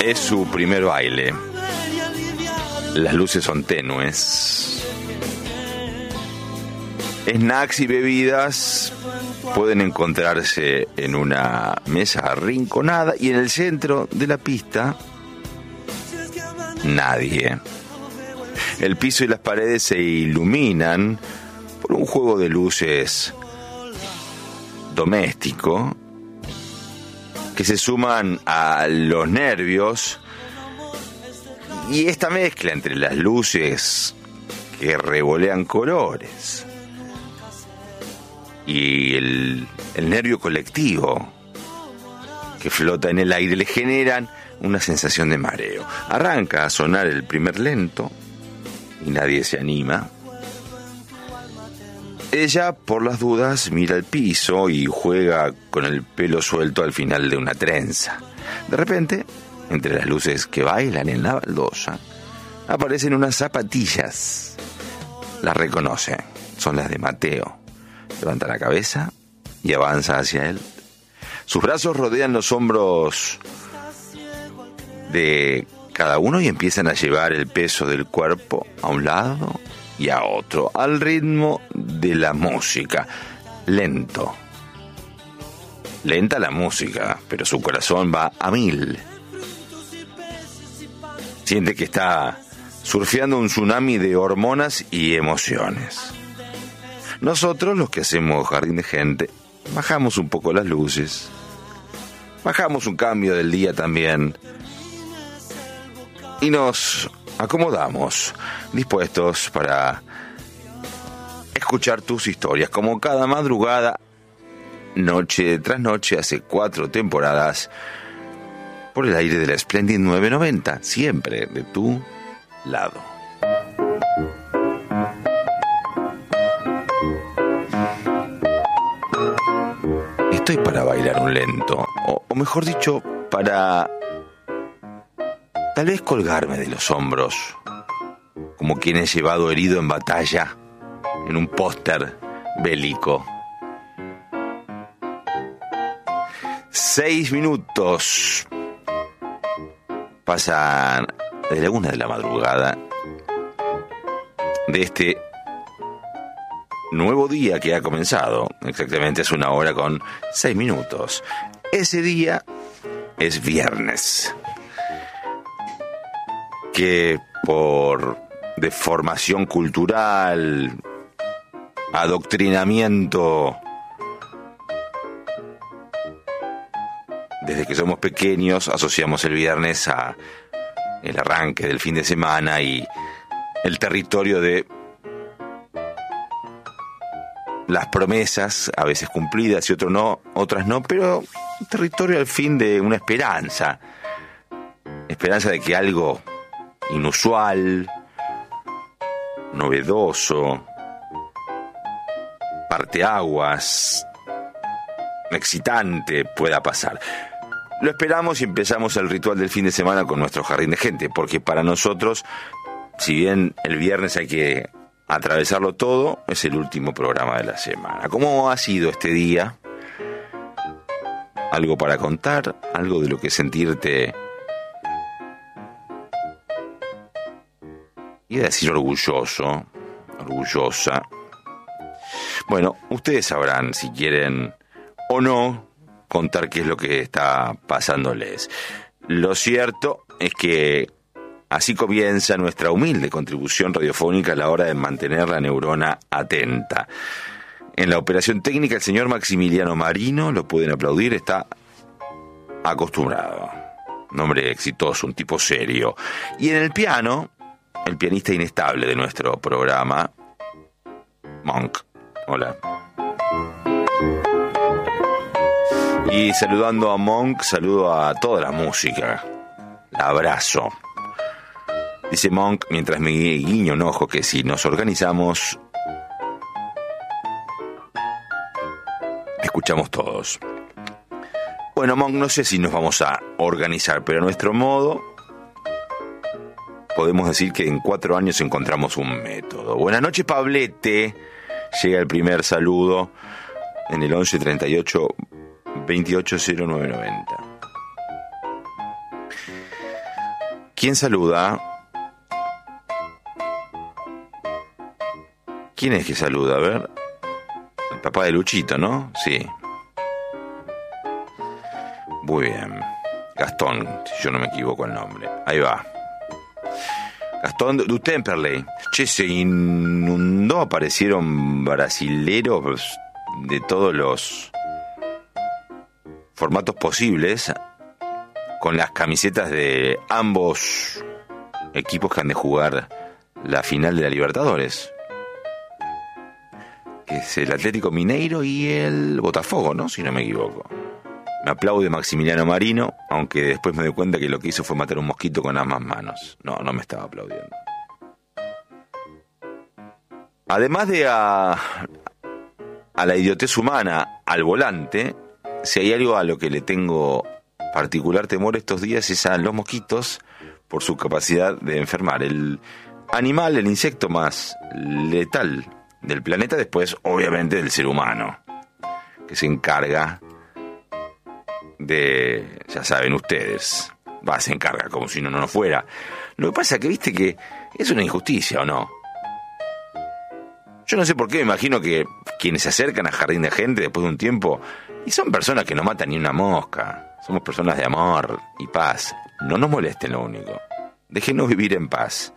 Es su primer baile. Las luces son tenues. Snacks y bebidas pueden encontrarse en una mesa arrinconada y en el centro de la pista nadie. El piso y las paredes se iluminan por un juego de luces doméstico que se suman a los nervios y esta mezcla entre las luces que revolean colores y el nervio colectivo que flota en el aire le generan una sensación de mareo. Arranca a sonar el primer lento y nadie se anima. Ella, por las dudas, mira el piso y juega con el pelo suelto al final de una trenza. De repente, entre las luces que bailan en la baldosa, aparecen unas zapatillas. Las reconoce, son las de Mateo. Levanta la cabeza y avanza hacia él. Sus brazos rodean los hombros de cada uno y empiezan a llevar el peso del cuerpo a un lado y a otro, al ritmo de la música. Lento. Lenta la música, pero su corazón va a 1000. Siente que está surfeando un tsunami de hormonas y emociones. Nosotros, los que hacemos Jardín de Gente, bajamos un poco las luces. Bajamos un cambio del día también. Y nos acomodamos, dispuestos para escuchar tus historias. Como cada madrugada, noche tras noche, hace 4 temporadas, por el aire de la Splendid 990, siempre de tu lado. Estoy para bailar un lento, o mejor dicho, para tal vez colgarme de los hombros, como quien es llevado herido en batalla, en un póster bélico. 6 minutos pasan desde la 1 de la madrugada de este nuevo día que ha comenzado. Exactamente es 1 hora con 6 minutos. Ese día es viernes, que por deformación cultural, adoctrinamiento, desde que somos pequeños asociamos el viernes a el arranque del fin de semana y el territorio de las promesas, a veces cumplidas y otras no, pero territorio al fin de una esperanza de que algo inusual, novedoso, parteaguas, excitante pueda pasar. Lo esperamos y empezamos el ritual del fin de semana con nuestro Jardín de Gente, porque para nosotros, si bien el viernes hay que atravesarlo todo, es el último programa de la semana. ¿Cómo ha sido este día? ¿Algo para contar? ¿Algo de lo que sentirte, iba a decir orgulloso, orgullosa? Bueno, ustedes sabrán si quieren o no contar qué es lo que está pasándoles. Lo cierto es que así comienza nuestra humilde contribución radiofónica a la hora de mantener la neurona atenta. En la operación técnica, el señor Maximiliano Marino, lo pueden aplaudir, está acostumbrado. Un hombre exitoso, un tipo serio. Y en el piano, el pianista inestable de nuestro programa, Monk. Hola. Y saludando a Monk, saludo a toda la música. La abrazo. Dice Monk, mientras me guiño un ojo, que si nos organizamos, escuchamos todos. Bueno, Monk, no sé si nos vamos a organizar, pero a nuestro modo podemos decir que en 4 años encontramos un método. Buenas noches, Pablete. Llega el primer saludo en el 11 38 28 0990. ¿Quién saluda? ¿Quién es que saluda? A ver. El papá de Luchito, ¿no? Sí. Muy bien. Gastón, si yo no me equivoco el nombre. Ahí va. Gastón de Temperley. Che, se inundó, aparecieron brasileros de todos los formatos posibles con las camisetas de ambos equipos que han de jugar la final de la Libertadores, que es el Atlético Mineiro y el Botafogo, ¿no? Si no me equivoco. Me aplaude Maximiliano Marino, aunque después me doy cuenta que lo que hizo fue matar un mosquito con ambas manos. No me estaba aplaudiendo. Además de a la idiotez humana al volante, si hay algo a lo que le tengo particular temor estos días es a los mosquitos por su capacidad de enfermar. El animal, el insecto más letal del planeta, después obviamente del ser humano, que se encarga de, ya saben ustedes, se encarga como si no fuera. Lo que pasa es que viste que es una injusticia, ¿o no? Yo no sé por qué, me imagino que quienes se acercan a Jardín de Gente después de un tiempo, y son personas que no matan ni una mosca, somos personas de amor y paz, no nos molesten, lo único. Déjenos vivir en paz.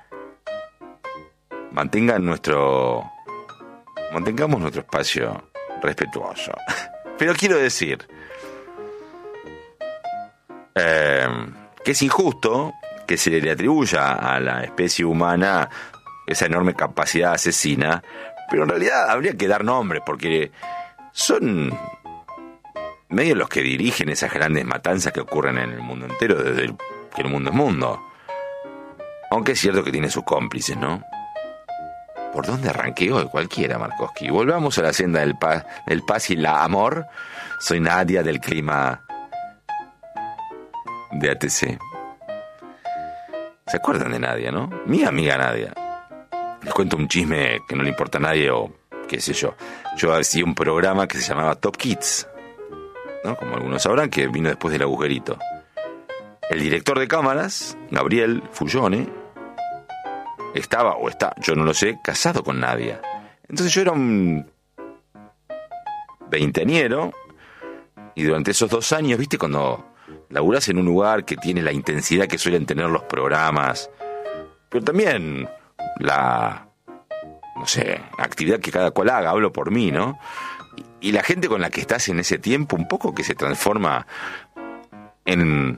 Mantengamos nuestro espacio respetuoso. Pero quiero decir que es injusto que se le atribuya a la especie humana esa enorme capacidad asesina, pero en realidad habría que dar nombres, porque son medio los que dirigen esas grandes matanzas que ocurren en el mundo entero, desde que el mundo es mundo. Aunque es cierto que tiene sus cómplices, ¿no? ¿Por dónde arranqué hoy? Cualquiera, Markovsky. Volvamos a la senda del paz y el amor. Soy Nadia del clima de ATC. ¿Se acuerdan de Nadia, no? Mi amiga Nadia. Les cuento un chisme que no le importa a nadie, o qué sé yo. Yo hacía un programa que se llamaba Top Kids, ¿no? Como algunos sabrán, que vino después del agujerito. El director de cámaras, Gabriel Fullone, estaba, o está, yo no lo sé, casado con Nadia. Entonces yo era un veinteañero, y durante esos 2 años, ¿viste? Cuando laburás en un lugar que tiene la intensidad que suelen tener los programas, pero también la actividad que cada cual haga, hablo por mí, ¿no? Y la gente con la que estás en ese tiempo, un poco que se transforma en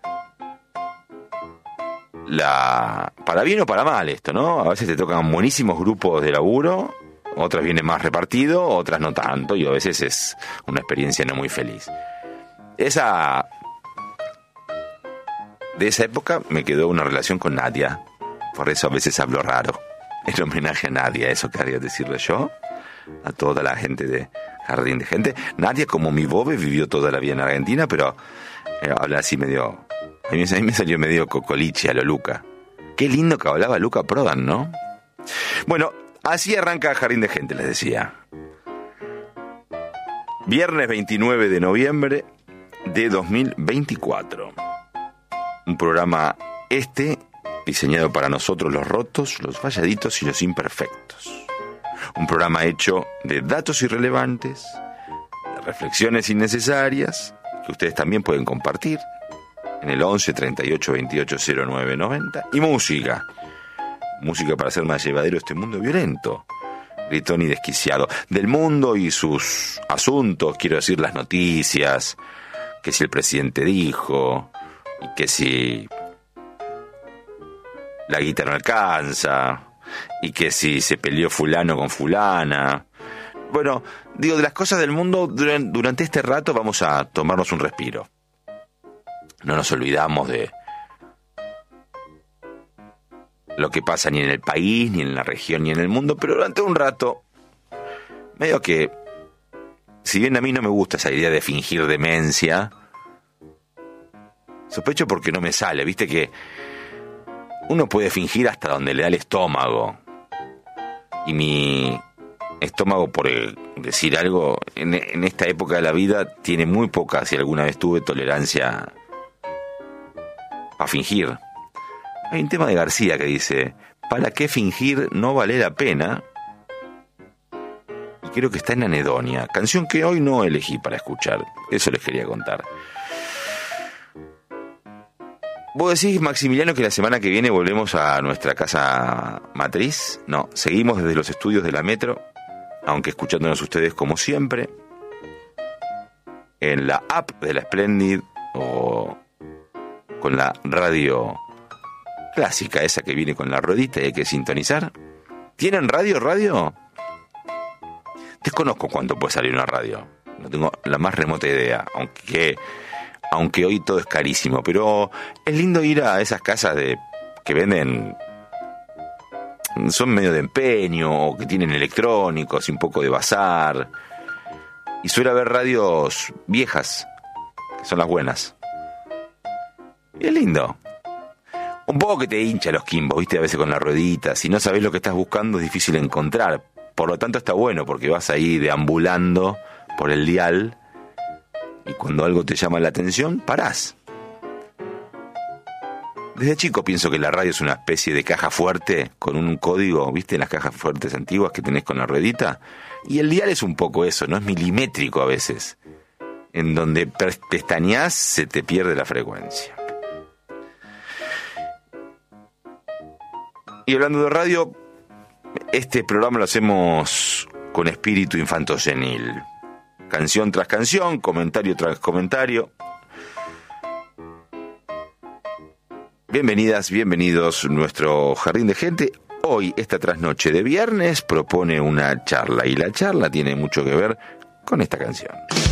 para bien o para mal esto, ¿no? A veces te tocan buenísimos grupos de laburo, otras vienen más repartido, otras no tanto, y a veces es una experiencia no muy feliz. De esa época me quedó una relación con Nadia, por eso a veces hablo raro, en homenaje a Nadia, eso quería decirle yo, a toda la gente de Jardín de Gente. Nadia, como mi bobe, vivió toda la vida en Argentina, pero habla así medio... A mí me salió medio cocoliche a lo Luca. Qué lindo que hablaba Luca Prodan, ¿no? Bueno, así arranca Jardín de Gente, les decía. Viernes 29 de noviembre de 2024. Un programa diseñado para nosotros los rotos, los falladitos y los imperfectos. Un programa hecho de datos irrelevantes, de reflexiones innecesarias, que ustedes también pueden compartir en el 11 38 28 09 90, y música para hacer más llevadero este mundo violento, gritón y desquiciado del mundo y sus asuntos. Quiero decir, las noticias, que si el presidente dijo, y que si la guita no alcanza, y que si se peleó fulano con fulana. Bueno, digo, de las cosas del mundo, durante este rato vamos a tomarnos un respiro. No nos olvidamos de lo que pasa ni en el país, ni en la región, ni en el mundo, pero durante un rato, medio que, si bien a mí no me gusta esa idea de fingir demencia, sospecho porque no me sale, viste que uno puede fingir hasta donde le da el estómago, y mi estómago, por decir algo, en esta época de la vida tiene muy poca, si alguna vez tuve, tolerancia a fingir. Hay un tema de García que dice: ¿para qué fingir no vale la pena? Y creo que está en Anedonia, canción que hoy no elegí para escuchar. Eso les quería contar. ¿Vos decís, Maximiliano, que la semana que viene volvemos a nuestra casa matriz? No, seguimos desde los estudios de la Metro, aunque escuchándonos ustedes como siempre, en la app de la Splendid o con la radio clásica, esa que viene con la ruedita y hay que sintonizar. ¿Tienen radio? Desconozco cuánto puede salir una radio. No tengo la más remota idea, aunque hoy todo es carísimo, pero es lindo ir a esas casas que venden, son medio de empeño, o que tienen electrónicos y un poco de bazar, y suele haber radios viejas, que son las buenas, y es lindo. Un poco que te hincha los quimbos, viste, a veces con la ruedita. Si no sabés lo que estás buscando es difícil encontrar, por lo tanto está bueno porque vas ahí deambulando por el dial y cuando algo te llama la atención, parás. Desde chico pienso que la radio es una especie de caja fuerte con un código, ¿viste? Las cajas fuertes antiguas que tenés con la ruedita. Y el dial es un poco eso, ¿no? Es milimétrico a veces. En donde pestañeás se te pierde la frecuencia. Y hablando de radio, este programa lo hacemos con espíritu infantosenil. Canción tras canción, comentario tras comentario. Bienvenidas, bienvenidos a nuestro jardín de gente. Hoy, esta trasnoche de viernes, propone una charla. Y la charla tiene mucho que ver con esta canción.